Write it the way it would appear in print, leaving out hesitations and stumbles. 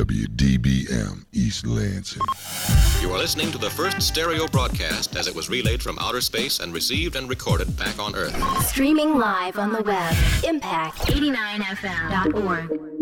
WDBM East Lansing. You are listening to the first stereo broadcast as it was relayed from outer space and received and recorded back on Earth. Streaming live on the web, impact89fm.org.